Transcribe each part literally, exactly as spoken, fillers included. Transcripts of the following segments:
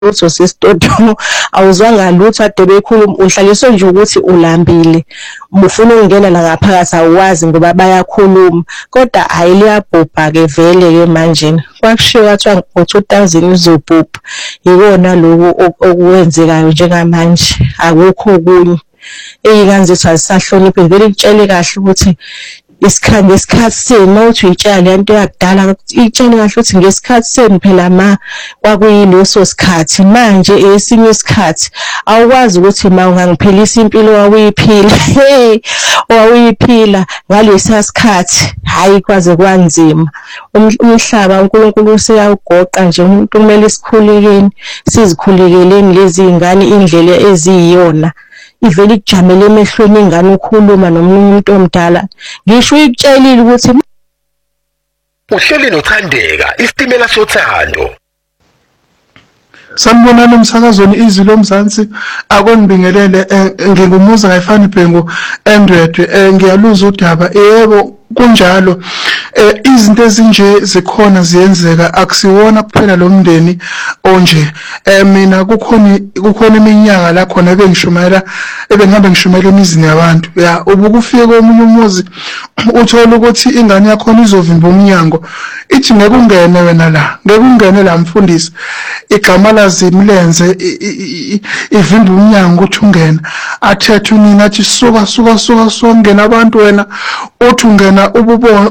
lutho sesitodo awuzwanga lutho ade bekhuluma uhlaliswe nje ukuthi ulambile ufuna ukungena la ngaphakathi awazi ngoba bayakhuluma kodwa hayi liyabhubha ke vele ke manje kwakushiwo kwathiwa ngo two thousand izobhubha yikona lokho okwenzekayo njengamanje akukho kunye eyingane zethu azisahloniphe vele itshele kahle ukuthi isikhathi ngesikhathi senu uthi uyitshela lento yakudala itshele kahle ukuthi ngesikhathi senu phela ma kwakuyileso sikhathi manje esinye isikhathi awukwazi ukuthi ma ungangiphelisa impilo wawiyiphila hey wawiyiphila ngalesa sikhathi hayi kwaze kwanzima umhlaba uNkulunkulu useyawugoqa nje umuntu kumele isikhulekeni sizikhulekeleni lezi ingane indlela eziyiyona ivele ikujamele emehlweni ingane ukhuluma nomuntu omdala ngisho uyitshelile ukuthi uhleli nothandeka isitimela sothando Sanibonani umsakazweni izwi lomzansi akongibingelele ngingumuza ngayifani Bhengu endwedwe ngiyaluza udaba yebo kunjalo izinto ezinje zikhona ziyenzeka akusiwona kuphela lo mndeni onje mina kukhona kukhona iminyaka la khona bengishumayela ebengihambe ngishumela emizini yabantu ya ubukufike komunye umuzi uthola ukuthi ingane yakho izovimba umnyango ithi ngeke ungene wena la ngeke ungene la mfundisi igama lazimlenze ivimba umnyango uthi ungena athethe unina athi suka suka suka songena abantu wena uthi ungena ububona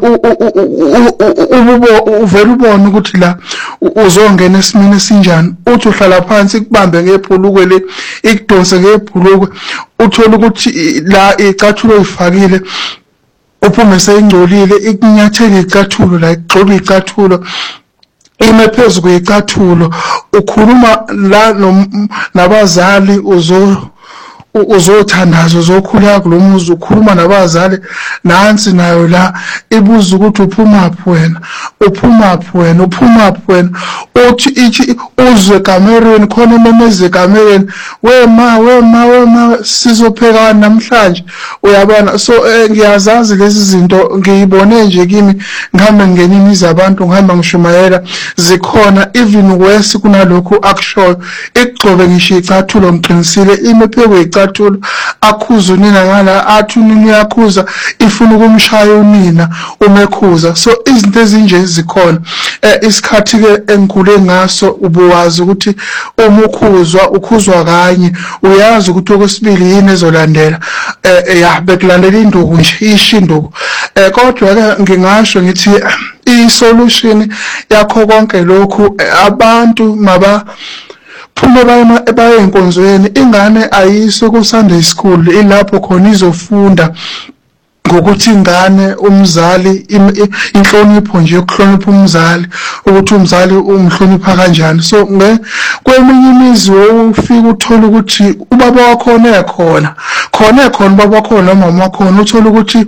ububo uvela ubona ukuthi la uzongena esimini esinjani uthi uhlala phansi kubambe ngephulukwe le ikudonse ngephulukwe uthola ukuthi la icathulo ifakile uphume seyingcolile ikunyathele icathulo la igxoba icathulo ime phezu kwecathulo ukhuluma la nabazali uzo uzothandaza uzokhuleka kulomuzi ukhuluma nabazali nansi nayo la ibuza ukuthi uphuma phi wena uphuma phi wena uphuma phi wena uthi ithi uzwe kamereni khona memeze kamereni wema wema wema sizopheka namhlanje uyabona so ngiyazazi lezi zinto ngiyibone nje kimi ngihambe ngenini izabantu ngihamba ngishumayela zikhona even worse kunalokho akushoyo igcobe ngisho icathulo ngiqinisile ime phekwe icathulo akhuza unina ngala athi unina uyakhuza ifuna ukumshaya unina umekhuza so izinto ezinje zikhona isikhathi ke engikhule ngaso ubuwazi ukuthi umukhuzwa ukhuzwa kanye uyazi ukuthi okwesibili yini ezolandela ya bekulandela induku nje ishinduku kodwa ke ngingasho ngithi i-solution yakho konke lokhu abantu maba phuma bayima bayenkonzweni ingane ayiswe ku Sunday school ilapho khona izofunda ngokuthi ingane umzali inhlonipho nje ukuhlonipha umzali ukuthi umzali umhlonipha kanjani so kweminye imizi ufika uthola ukuthi ubaba wakho nekhona khona ekhona ubaba wakho nomama wakho uthola ukuthi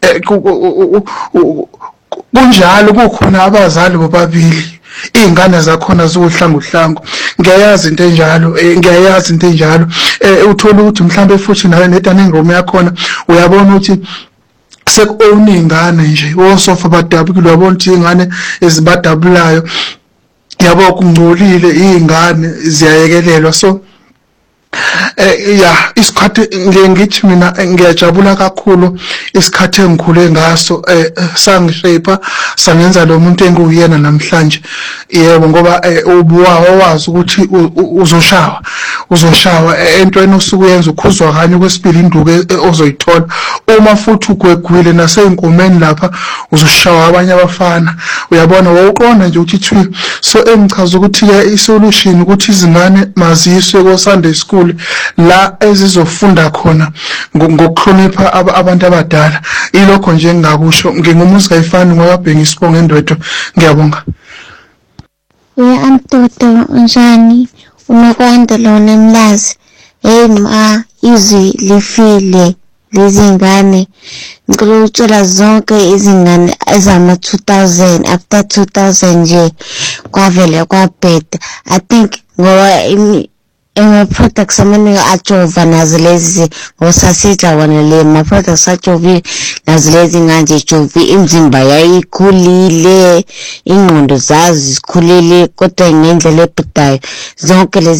kunjalo kukhona abazali bobabili ingane zakhona zohlangu hlangu ngiyayazi into enjalo ngiyayazi into enjalo uthola ukuthi mhlambe futhi nawe nedana ingoma yakhona uyabona ukuthi sekuona ingane nje osofa badabukile uyabona ukuthi ingane ezibadabulayo yabo kungcolile izingane ziyayekelelwa so eh ya isikhathi ngithi mina ngiyajabula kakhulu isikhathi engikhule ngaso eh sangishape sangenza lo muntu enguyena namhlanje yebo ngoba ubuwawo wazi ukuthi uzoshawa uzoshawa entweni osukuyenza ukhuzwa kanye kwesibili induku ozoyithola uma futhi ugwegwile naseyinkomeni lapha uzoshawa abanye abafana uyabona wawuqonda nje ukuthi so engichaza ukuthi ke isolution ukuthi izingane maziswe ko Sunday school la ezizofunda khona ngokuhlonipha abantu abadala ilokho nje engakusho ngingumuzi kayifani ngoba bhengi isibonga endwethu ngiyabonga we amtoto njani unokwanda lona mlazi hey ma izwi lifile lezingane ngicela ukutshela zonke izingane ezama two thousand after two thousand nje kwavele kwabheda I think ngoba ama-products amaningi ajova nazo lezi ngosasidla wona le ma-products ajovi nazo lezi nganje jovi imzimba yayikhulile ingqondo zazi zikhulile kodwa ngendlela ebhedayo zonke lezi